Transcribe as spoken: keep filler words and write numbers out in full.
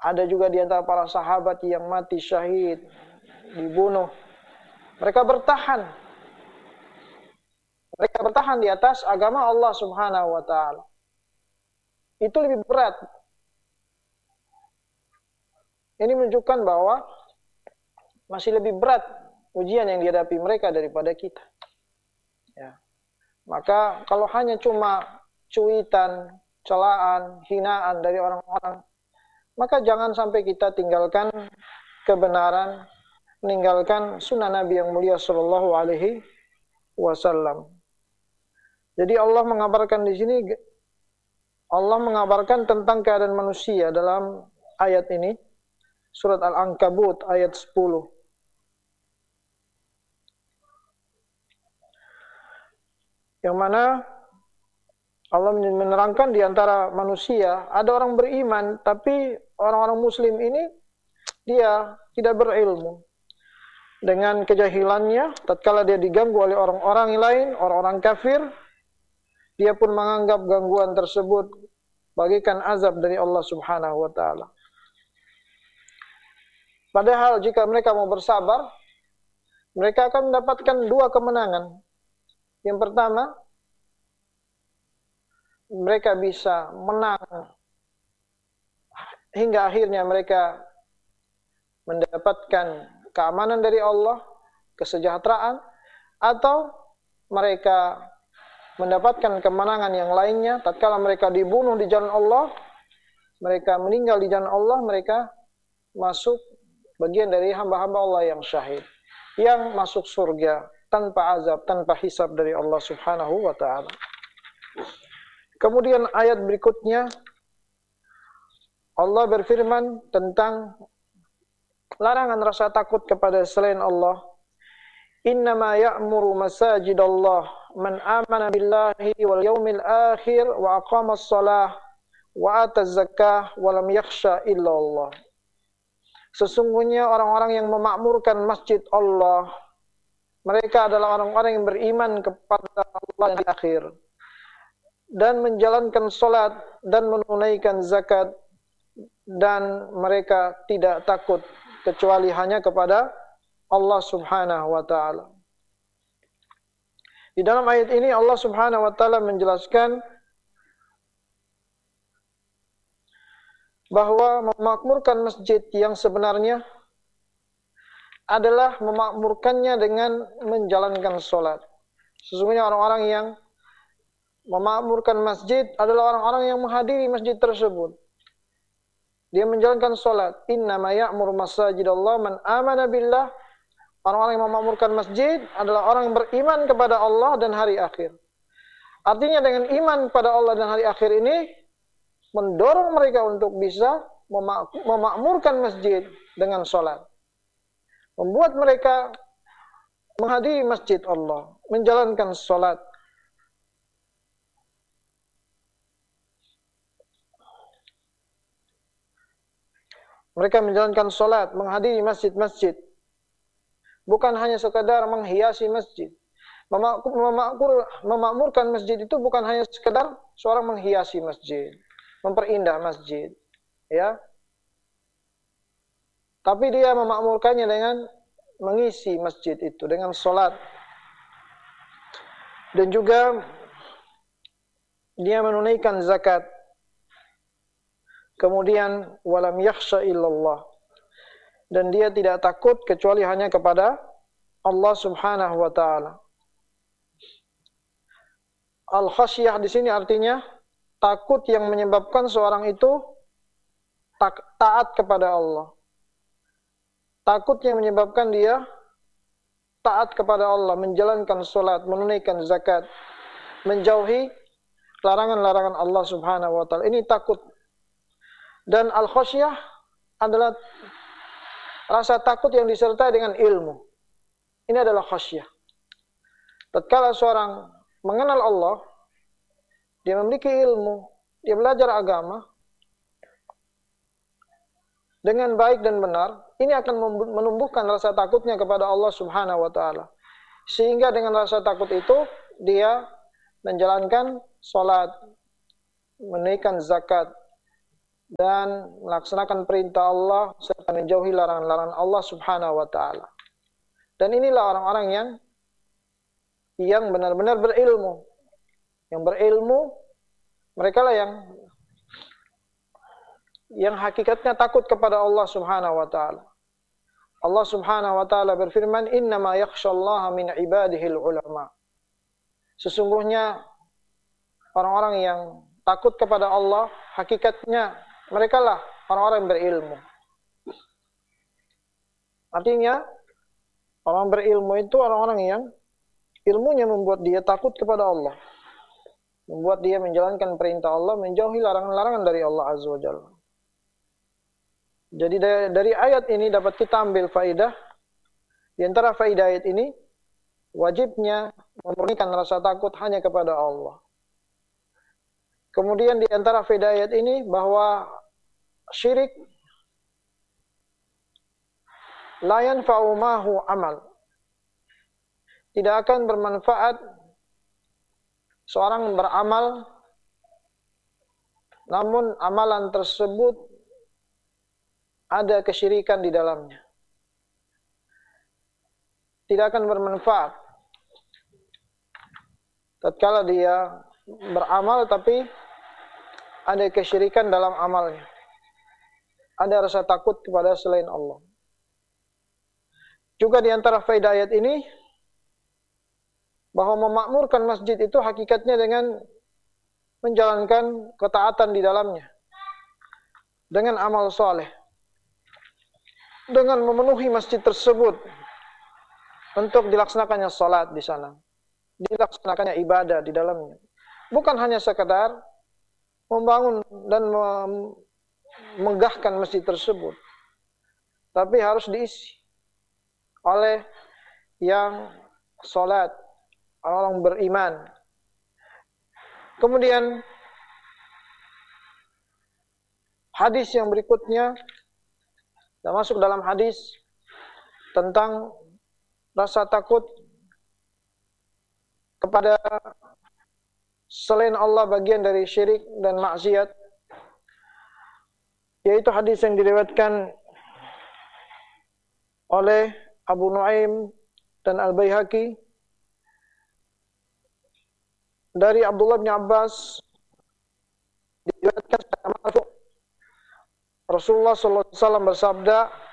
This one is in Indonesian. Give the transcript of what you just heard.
Ada juga di antara para sahabat yang mati syahid, dibunuh. Mereka bertahan. Mereka bertahan di atas agama Allah Subhanahu wa taala. Itu lebih berat. Ini menunjukkan bahwa masih lebih berat ujian yang dihadapi mereka daripada kita. Ya. Maka kalau hanya cuma cuitan, celaan, hinaan dari orang-orang, maka jangan sampai kita tinggalkan kebenaran, meninggalkan sunnah Nabi yang mulia sallallahu alaihi wasallam. Jadi Allah mengabarkan di sini, Allah mengabarkan tentang keadaan manusia dalam ayat ini, surat Al-Ankabut ayat sepuluh. Yang mana Allah menerangkan di antara manusia ada orang beriman, tapi orang-orang muslim ini dia tidak berilmu. Dengan kejahilannya, tatkala dia diganggu oleh orang-orang lain, orang-orang kafir, dia pun menganggap gangguan tersebut bagaikan azab dari Allah Subhanahu wa taala. Padahal jika mereka mau bersabar, mereka akan mendapatkan dua kemenangan. Yang pertama, mereka bisa menang hingga akhirnya mereka mendapatkan keamanan dari Allah, kesejahteraan, atau mereka mendapatkan kemenangan yang lainnya tatkala mereka dibunuh di jalan Allah, mereka meninggal di jalan Allah, mereka masuk bagian dari hamba-hamba Allah yang syahid, yang masuk surga tanpa azab, tanpa hisab dari Allah Subhanahu wa taala. Kemudian ayat berikutnya Allah berfirman tentang larangan rasa takut kepada selain Allah. Innama ya'muru masajidallah man amana billahi wal yawmil akhir wa aqamas shalah wa ataz zakah wa lam yakhsha illa Allah. Sesungguhnya orang-orang yang memakmurkan masjid Allah, mereka adalah orang-orang yang beriman kepada Allah yang di akhir, dan menjalankan salat dan menunaikan zakat, dan mereka tidak takut kecuali hanya kepada Allah Subhanahu wa taala. Di dalam ayat ini Allah Subhanahu wa taala menjelaskan bahwa memakmurkan masjid yang sebenarnya adalah memakmurkannya dengan menjalankan salat. Sesungguhnya orang-orang yang memakmurkan masjid adalah orang-orang yang menghadiri masjid tersebut. Dia menjalankan salat. Innama ya'muru masajidallah man amana billah. Orang-orang yang memakmurkan masjid adalah orang yang beriman kepada Allah dan hari akhir. Artinya dengan iman kepada Allah dan hari akhir ini mendorong mereka untuk bisa memakmurkan masjid dengan salat. Membuat mereka menghadiri masjid Allah, menjalankan salat. Mereka menjalankan salat, menghadiri masjid-masjid. Bukan hanya sekadar menghiasi masjid. Memakmur, memakmurkan masjid itu bukan hanya sekadar seorang menghiasi masjid, memperindah masjid, ya. Tapi dia memakmurkannya dengan mengisi masjid itu dengan salat. Dan juga dia menunaikan zakat. Kemudian walam yakhsha illallah. Dan dia tidak takut kecuali hanya kepada Allah Subhanahu wa taala. Al-khasyah di sini artinya takut yang menyebabkan seorang itu taat kepada Allah. Takut yang menyebabkan dia taat kepada Allah, menjalankan salat, menunaikan zakat, menjauhi larangan-larangan Allah Subhanahu wa taala. Ini takut. Dan al-khasyah adalah rasa takut yang disertai dengan ilmu. Ini adalah khasyah. Tatkala seorang mengenal Allah, dia memiliki ilmu, dia belajar agama dengan baik dan benar, ini akan menumbuhkan rasa takutnya kepada Allah Subhanahu wa taala. Sehingga dengan rasa takut itu dia menjalankan salat, menunaikan zakat, dan melaksanakan perintah Allah serta menjauhi larangan-larangan Allah Subhanahu wa taala. Dan inilah orang-orang yang yang benar-benar berilmu. Yang berilmu, mereka lah yang yang hakikatnya takut kepada Allah Subhanahu wa taala. Allah Subhanahu wa taala berfirman, "Innama yakhsyallaha min ibadihil ulama." Sesungguhnya orang-orang yang takut kepada Allah, hakikatnya mereka lah orang-orang yang berilmu. Artinya, orang berilmu itu orang-orang yang ilmunya membuat dia takut kepada Allah. Membuat dia menjalankan perintah Allah, menjauhi larangan-larangan dari Allah Azza wa Jalla. Jadi dari, dari ayat ini dapat kita ambil faidah. Di antara faidah ayat ini, wajibnya memurnikan rasa takut hanya kepada Allah. Kemudian di antara faidah ayat ini bahwa syirik la yanfa'u mahu amal. Tidak akan bermanfaat seorang beramal namun amalan tersebut ada kesyirikan di dalamnya. Tidak akan bermanfaat tatkala dia beramal tapi ada kesyirikan dalam amalnya. Ada rasa takut kepada selain Allah. Juga di antara faedah ayat ini bahwa memakmurkan masjid itu hakikatnya dengan menjalankan ketaatan di dalamnya. Dengan amal soleh. Dengan memenuhi masjid tersebut untuk dilaksanakannya salat di sana. Dilaksanakannya ibadah di dalamnya. Bukan hanya sekedar membangun dan megahkan masjid tersebut. Tapi harus diisi oleh yang salat, orang beriman. Kemudian hadis yang berikutnya kita masuk dalam hadis tentang rasa takut kepada selain Allah bagian dari syirik dan maksiat, yaitu hadis yang diriwayatkan oleh Abu Nuaim dan Al-Baihaqi dari Abdullah bin Abbas, diriwayatkan secara marfu', Rasulullah sallallahu alaihi wasallam bersabda,